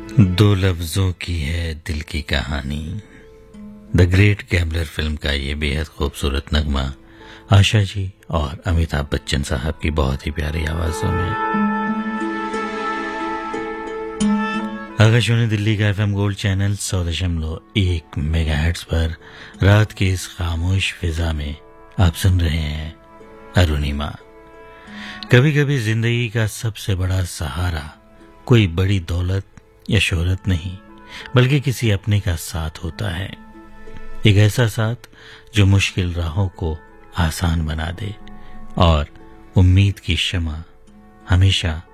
दो लफ्जों की है दिल की कहानी। द ग्रेट गैम्बलर फिल्म का ये बेहद खूबसूरत नगमा आशा जी और अमिताभ बच्चन साहब की बहुत ही प्यारी आवाजों में। आकाशवाणी दिल्ली का एफएम गोल्ड चैनल 100.1 मेगाहर्ट्ज पर रात की इस खामोश फिजा में आप सुन रहे हैं अरुणिमा। कभी कभी जिंदगी का सबसे बड़ा सहारा कोई बड़ी दौलत या शोहरत नहीं, बल्कि किसी अपने का साथ होता है। एक ऐसा साथ जो मुश्किल राहों को आसान बना दे और उम्मीद की शमा हमेशा